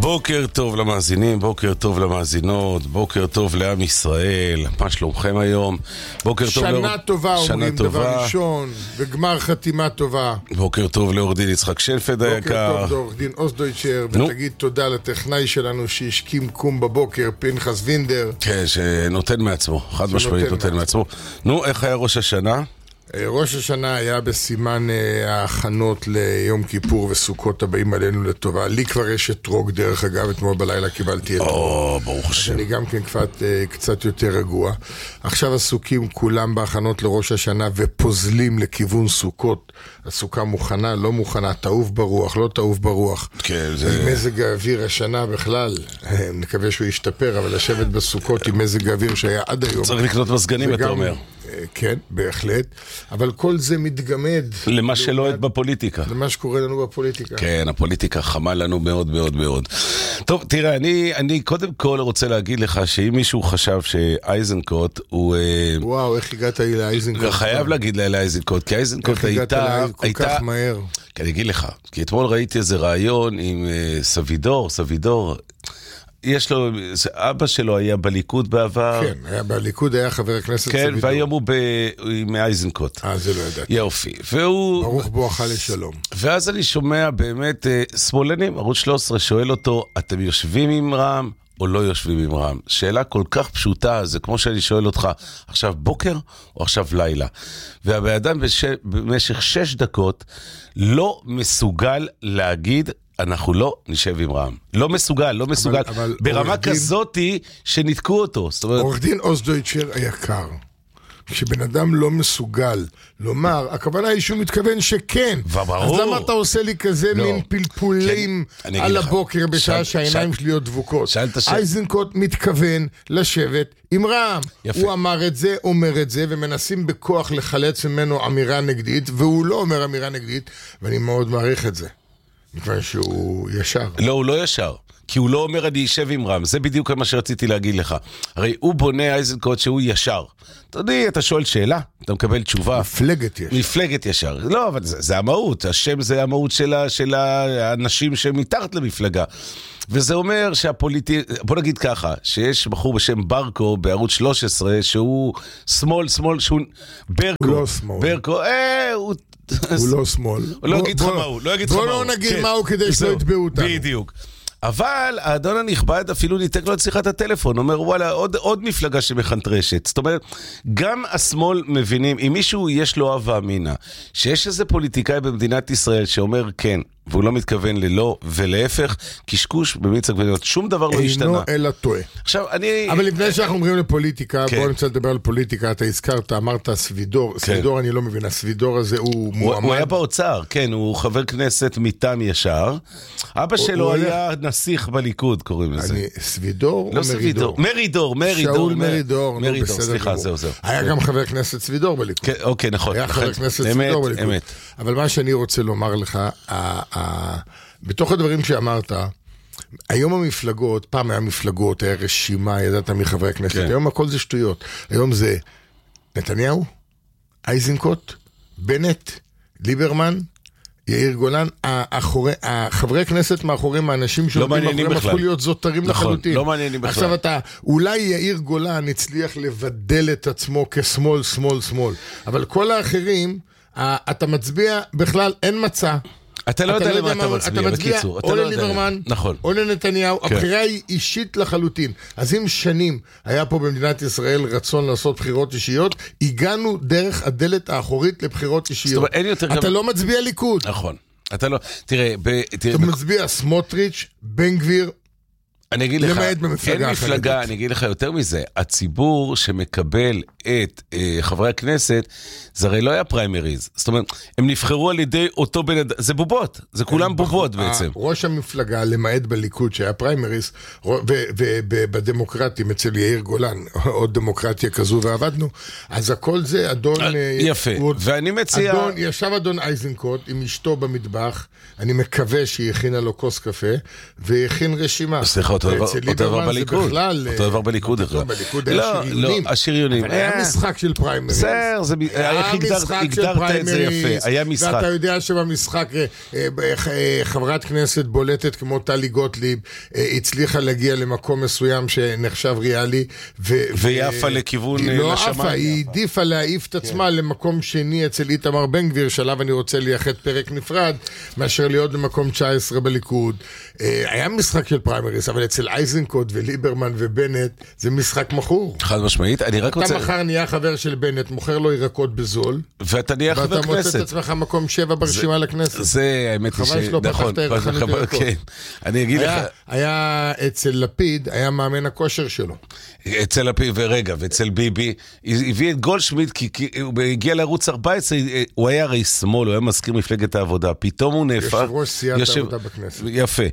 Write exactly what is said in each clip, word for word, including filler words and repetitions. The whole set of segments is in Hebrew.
בוקר טוב למאזינים, בוקר טוב למאזינות, בוקר טוב לעם ישראל. מה שלומכם היום? בוקר טוב. שנה טובה אומרים דבר ראשון, וגמר חתימה טובה. בוקר טוב לעורך דין יצחק שלפד היקר. בוקר טוב לעורך דין אוסדויצ'ר, ותגיד תודה לטכנאי שלנו שהשכים קום בבוקר, פנחס וינדר. כן, שנותן מעצמו, חד משמעית נותן מעצמו. נו, איך היה ראש השנה? ראש השנה היה בסימן ההכנות ליום כיפור וסוכות הבאים עלינו לטובה. לי כבר יש אתרוג, דרך אגב, אתמול בלילה קיבלתי אתרוג. או, ברוך השם. אני גם כן קצת, קצת יותר רגוע. עכשיו עסוקים כולם בהכנות לראש השנה ופוזלים לכיוון סוכות. הסוכה מוכנה, לא מוכנה, תעוף ברוח, לא תעוף ברוח. כן, זה... מזג האוויר השנה בכלל, נקווה שהוא ישתפר, אבל לשבת בסוכות עם מזג האוויר שהיה עד היום. צריך לקנות מזגנים, אתה אומר. כן, בהחלט, אבל כל זה מתגמד למה שלא עוד בפוליטיקה, למה שקורה לנו בפוליטיקה. כן, הפוליטיקה חמה לנו מאוד מאוד מאוד. טוב, תראה, אני, אני קודם כל רוצה להגיד לך שאם מישהו חשב שאייזנקוט הוא... וואו, איך הגעת לי לאייזנקוט? חייב להגיד לה לאייזנקוט, כי אייזנקוט הייתה... איך הגעת לי כל כך מהר? כי אני אגיד לך, כי אתמול ראיתי איזה רעיון עם סבידור, סבידור... יש לו, אבא שלו היה בליכוד בעבר. כן, היה בליכוד, היה חבר הכנסת כן, סבידור. והיום הוא מאייזנקוט. אה, זה לא ידעתי. יופי. והוא... ברוך בואכה לשלום. ואז אני שומע באמת, שמאלנים, ערוץ שלוש עשרה שואל אותו, אתם יושבים עם רע"מ או לא יושבים עם רע"מ? שאלה כל כך פשוטה, זה כמו שאני שואל אותך, עכשיו בוקר או עכשיו לילה? והבאדם בש... במשך שש דקות לא מסוגל להגיד, אנחנו לא נשב עם רע"מ. לא מסוגל, לא מסוגל. אבל, אבל ברמה כזאת דין, שנתקו אותו. עורך דין אוסדויצ'ר היקר, כשבן אדם לא מסוגל לומר, הכוונה היא שהוא מתכוון שכן. וברור. אז למה אתה עושה לי כזה לא. מין פלפולים כן, על הבוקר בשעה שהעיניים שלי עוד דבוקות? אייזנקוט מתכוון לשבת עם רע"מ. יפה. הוא אמר את זה, אומר את זה, ומנסים בכוח לחלץ ממנו אמירה נגדית, והוא לא אומר אמירה נגדית, ואני מאוד מעריך את זה. מכיוון שהוא ישר. לא, הוא לא ישר. כי הוא לא אומר אני אשב עם רע"מ. זה בדיוק מה שרציתי להגיד לך. הרי הוא בונה אייזנקוט שהוא ישר. אתה יודע, אתה שואל שאלה, אתה מקבל תשובה. מפלגת ישר. מפלגת ישר. לא, אבל זה, זה המהות. השם זה המהות של, של האנשים שמתחת למפלגה. וזה אומר שהפוליטי... בוא נגיד ככה, שיש בחור בשם ברקו בערוץ שלוש עשרה, שהוא שמאל, שמאל, שהוא... ברקו. הוא לא שמאל. ברקו, אה, הוא... הוא לא שמאל. הוא לא יגיד לך מה הוא. בוא לא נגיד מה הוא כדי שלא יתבעו אותנו. בדיוק. אבל האדון הנכבד אפילו ניתק לו את שיחת הטלפון, אומר וואלה, עוד, עוד מפלגה שמחנטרשת. זאת אומרת, גם השמאל מבינים, אם מישהו יש לו אהבה אמינה, שיש איזה פוליטיקאי במדינת ישראל שאומר כן, והוא לא מתכוון ללא, ולהפך, קשקוש במיץ עגבניות, שום דבר לא השתנה. אינו אלא טועה. עכשיו, אני... אבל לפני שאנחנו אומרים לפוליטיקה, כן. בואו נמצא לדבר על פוליטיקה, אתה הזכרת, אמרת סבידור, כן. סבידור אני לא מבין, הסבידור הזה הוא מועמד. הוא היה באוצר, כן, הוא חבר כנסת מטעם ישר. אבא שלו היה נסיך בליכוד, קוראים לזה. אני, סבידור לא או מרידור? מרידור, מרידור. שאול מרידור, מרידור, סליחה, זהו, זהו. היה גם חבר כנסת סבידור בליכוד. כן, אוקיי, נכון. היה חבר כנסת סבידור בליכוד. אבל מה שאני רוצה לומר לך, בתוך הדברים שאמרת, היום המפלגות, פעם היה מפלגות, היה רשימה, ידעת מחברי הכנסת, היום הכל זה שטויות. היום זה נתניהו, אייזנקוט, בנט, ליברמן, יאיר גולן, החברי הכנסת מאחוריהם, האנשים שעומדים מאחוריהם הפכו להיות זוטרים לחלוטין. לא מעניינים בכלל. עכשיו אתה, אולי יאיר גולן הצליח לבדל את עצמו כשמאל, שמאל, שמאל. אבל כל האחרים, אתה מצביע, בכלל אין מצע. אתה לא יודע למה אתה מצביע, בקיצור. או לליברמן, או לנתניהו, הבחירה היא אישית לחלוטין. אז אם שנים היה פה במדינת ישראל רצון לעשות בחירות אישיות, הגענו דרך הדלת האחורית לבחירות אישיות. אתה לא מצביע ליכוד. נכון. אתה לא, תראה, אתה מצביע סמוטריץ', בן גביר, אני אגיד לך, אין מפלגה, אני אגיד לך יותר מזה, הציבור שמקבל את אה, חברי הכנסת, זה הרי לא היה פריימריז, זאת אומרת, הם נבחרו על ידי אותו בן אדם, זה בובות, זה כולם בובות בעצם. ראש המפלגה, למעט בליכוד שהיה פריימריז, ובדמוקרטים אצל יאיר גולן, עוד דמוקרטיה כזו ועבדנו, אז הכל זה אדון... יפה, ואני מציע... ישב אדון אייזנקוט עם אשתו במטבח, אני מקווה שהיא הכינה לו כוס קפה, והכין רשימה. סליחה, אותו דבר בליכוד. אותו דבר בליכוד. בליכוד היה שריונים. לא, השריונים. אבל היה משחק של פריימריז. בסדר, איך הגדרת את זה יפה. היה משחק. ואתה יודע שבמשחק חברת כנסת בולטת כמו טלי גוטליב הצליחה להגיע למקום מסוים שנחשב ריאלי. ויפה לכיוון לשמיים. לא עפה, היא העדיפה להעיף את עצמה למקום שני אצל איתמר בן גביר, שלב אני רוצה לייחד פרק נפרד, מאשר להיות במקום תשע עשרה בליכוד. היה משחק של פריימריס, אבל אצל אייזנקוט וליברמן ובנט, זה משחק מכור. חד משמעית, אני רק רוצה... אתה מחר נהיה חבר של בנט, מוכר לו ירקות בזול, ואתה נהיה חבר כנסת. ואתה מוצא את עצמך מקום שבע ברשימה לכנסת. זה, האמת היא ש... חבל שלא פתחת חנות ירקות. אני אגיד לך... היה אצל לפיד, היה מאמן הכושר שלו. אצל לפיד, ורגע, ואצל ביבי, הביא את גולדשמיט, כי הוא הגיע לערוץ ארבע עשרה, הוא היה הרי שמאל, הוא היה מזכיר מפלגת העבודה, פתאום הוא נהפך... יושב ראש סיעת העבודה בכנסת. יפה.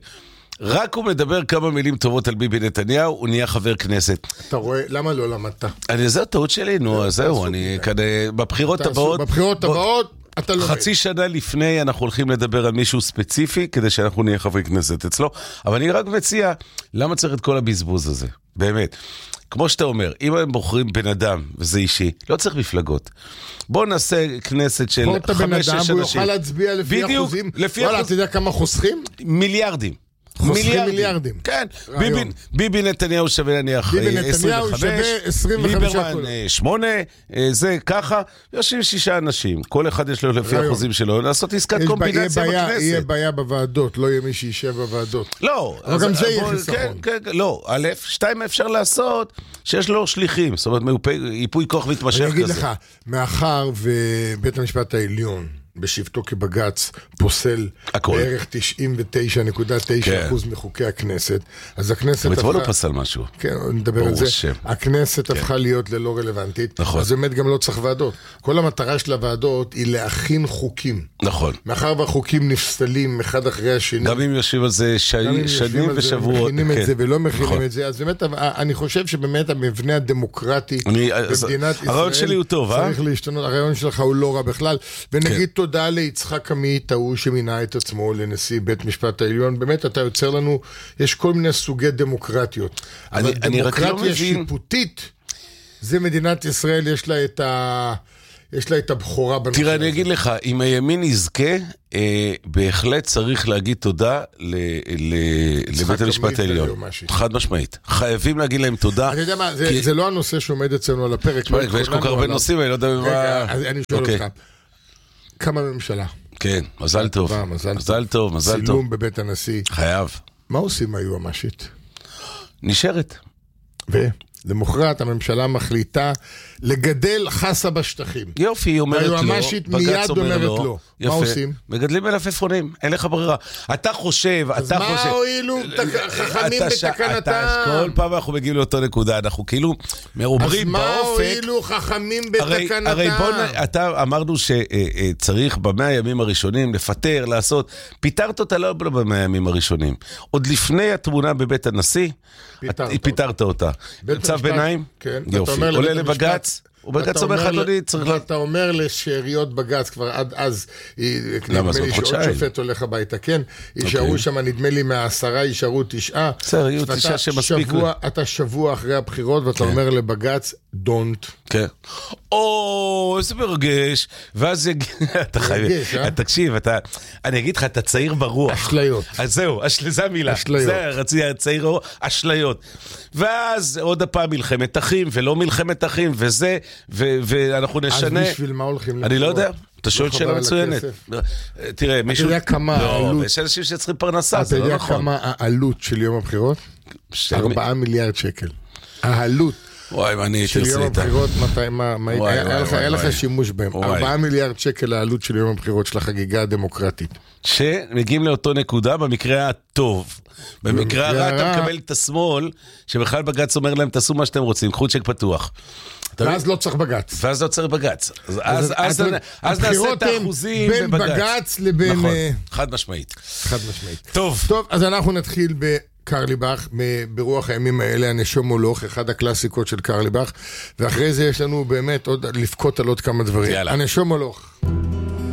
רק הוא מדבר כמה מילים טובות על ביבי נתניהו, הוא נהיה חבר כנסת. אתה רואה, למה לא למדת? אני, זו הטעות שלי, נו, זהו, אני כדי, בבחירות הבאות... בבחירות הבאות, אתה לא... חצי שנה לפני אנחנו הולכים לדבר על מישהו ספציפי, כדי שאנחנו נהיה חברי כנסת אצלו, אבל אני רק מציע, למה צריך את כל הבזבוז הזה? באמת. כמו שאתה אומר, אם הם בוחרים בן אדם, וזה אישי, לא צריך מפלגות. בואו נעשה כנסת של חמש, שש אנשים. הוא יוכל להצביע לפי בדיוק, אחוזים. לפי וואלה, אחוז... אתה יודע כמה חוסכים? מיליארדים. חוסכים מיליארדים. מיליארדים. כן, ביבי, ביבי נתניהו שווה נניח ביבי נתניהו שווה עשרים וחמש. ליברמן שמונה, זה ככה, יושבים שישה אנשים, כל אחד יש לו לפי אחוזים שלו, לעשות עסקת קומבינציה בכנסת. יהיה בעיה בוועדות, לא יהיה מי שישב בוועדות. לא. אבל גם זה יהיה חיסכון. כן, כן, לא, א', שתיים אפשר לעשות, שיש לו שליחים, זאת אומרת, ייפוי כוח מתמשך כזה. אני אגיד לך, מאחר ובית המשפט העליון, בשבתו כבגץ פוסל בערך תשעים ותשע נקודה תשע אחוז מחוקי הכנסת, אז הכנסת... אבל אתמול לא פסל משהו. כן, נדבר על זה. הכנסת הפכה להיות ללא רלוונטית, אז באמת גם לא צריך ועדות. כל המטרה של הוועדות היא להכין חוקים. נכון. מאחר והחוקים נפסלים אחד אחרי השני. גם אם יושבים על זה שנים ושבועות. מכינים את זה ולא מכינים את זה, אז באמת, אני חושב שבאמת המבנה הדמוקרטי במדינת ישראל צריך להשתנות. הרעיון שלך הוא לא רע בכלל. ונגיד תודה ליצחק עמית, הוא שמינה את עצמו לנשיא בית משפט העליון. באמת, אתה יוצר לנו, יש כל מיני סוגי דמוקרטיות. אבל דמוקרטיה שיפוטית, זה מדינת ישראל, יש לה את ה... יש לה את הבחורה בנושא. תראה, אני אגיד לך, אם הימין יזכה, בהחלט צריך להגיד תודה לבית המשפט העליון. חד משמעית. חייבים להגיד להם תודה. אני יודע מה, זה לא הנושא שעומד אצלנו על הפרק. ויש כל כך הרבה נושאים, אני לא יודע מה... אני שואל אותך. כמה ממשלה. כן, מזל טוב. מזל טוב, מזל טוב. צילום בבית הנשיא. חייב. מה עושים היועמ"שית? נשארת. ולמחרת הממשלה מחליטה לגדל חסה בשטחים. יופי, היא אומרת לא. והיועמ"שית מיד אומרת לא. מה עושים? מגדלים מלפפונים, אין לך ברירה. אתה חושב, אתה חושב... אז מה הועילו חכמים בתקנתם? כל פעם אנחנו מגיעים לאותו נקודה, אנחנו כאילו מרוברים באופק... אז מה הועילו חכמים בתקנתם? הרי בוא, אתה אמרנו שצריך במאה הימים הראשונים לפטר, לעשות... פיתרת אותה לא במאה הימים הראשונים. עוד לפני התמונה בבית הנשיא, פיתרת אותה. צו ביניים? כן. יופי. עולה לבגץ? ובגץ אומר לך, אדוני, צריך... אתה אומר לשאריות בגץ, כבר עד אז, נדמה לי שעוד שופט הולך הביתה, כן? יישארו שם, נדמה לי, מהעשרה יישארו תשעה. בסדר, יהיו תשעה שמספיק. אתה שבוע אחרי הבחירות, ואתה אומר לבגץ, don't. כן. או, איזה מרגש. ואז יגיע... מרגש, אה? תקשיב, אני אגיד לך, אתה צעיר ברוח. אשליות. אז זהו, זה המילה. אשליות. זה רציתי, צעיר ברוח, אשליות. ואז עוד הפעם מלחמת אחים, ולא מלחמת אחים, וזה, ואנחנו נשנה... אז בשביל מה הולכים? אני לא יודע. אתה שואל שאלה מצוינת. תראה, מישהו... אתה יודע כמה העלות... יש אנשים שצריכים פרנסה, זה לא נכון. אתה יודע כמה העלות של יום הבחירות? ארבעה מיליארד שקל. העלות של יום הבחירות, היה לך שימוש בהם. ארבעה מיליארד שקל העלות של יום הבחירות של החגיגה הדמוקרטית. שמגיעים לאותו נקודה במקרה הטוב. במקרה הרע אתה מקבל את השמאל, שבכלל בגץ אומר להם, תעשו מה שאתם רוצים, קחו צ'ק פתוח. ואז לא צריך בגץ. ואז לא צריך בגץ. אז נעשה את האחוזים בין בגץ לבין... נכון, חד משמעית. חד משמעית. טוב. טוב, אז אנחנו נתחיל בקרליבך, ברוח הימים האלה, הנשום מולוך, אחד הקלאסיקות של קרליבך, ואחרי זה יש לנו באמת עוד לפקות על עוד כמה דברים. הנשום מולוך.